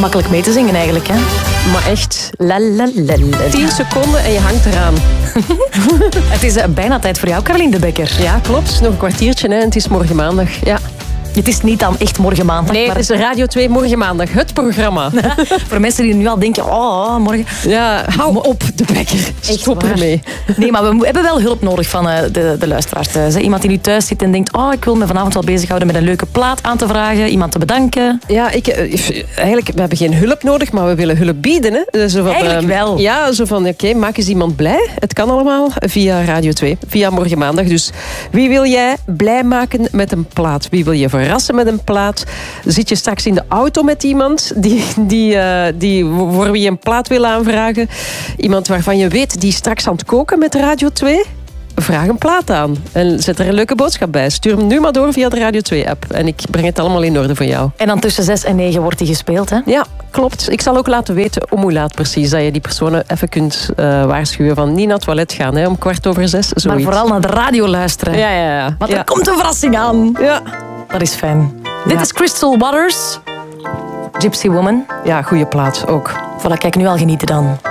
gemakkelijk mee te zingen eigenlijk, hè? Maar echt, La, la, la, la. 10 seconden en je hangt eraan. Het is bijna tijd voor jou, Caroline de Bekker. Ja, klopt. Nog een kwartiertje hè, en het is morgen maandag. Ja. Het is niet dan echt morgen maandag. Nee, maar het is Radio 2 morgen maandag. Het programma. voor mensen die nu al denken, oh, morgen... Ja, hou op, de Bekker. Stop waar. ermee. Nee, maar we hebben wel hulp nodig van de luisteraars thuis. Hè. Iemand die nu thuis zit en denkt, oh, ik wil me vanavond wel bezighouden met een leuke plaat aan te vragen. Iemand te bedanken. Ja, eigenlijk, we hebben geen hulp nodig, maar we willen hulp bieden. Hè. Zo van, Eigenlijk wel. Ja, zo van, oké, maak eens iemand blij. Het kan allemaal via Radio 2, via morgen maandag. Dus wie wil jij blij maken met een plaat? Wie wil je verrassen met een plaat? Zit je straks in de auto met iemand die voor wie je een plaat wil aanvragen? Iemand waarvan je weet, die is straks aan het koken met Radio 2? Vraag een plaat aan en zet er een leuke boodschap bij. Stuur hem nu maar door via de Radio 2-app. En ik breng het allemaal in orde voor jou. En dan tussen 6 en 9 wordt die gespeeld, hè? Ja, klopt. Ik zal ook laten weten om hoe laat precies. Dat je die personen even kunt waarschuwen van niet naar het toilet gaan. Hè, om 6:15, zoiets. Maar vooral naar de radio luisteren. Ja. Want er komt een verrassing aan. Ja. Dat is fijn. Dit is Crystal Waters. Gypsy Woman. Ja, goede plaat ook. Voilà, kijk, nu al genieten dan.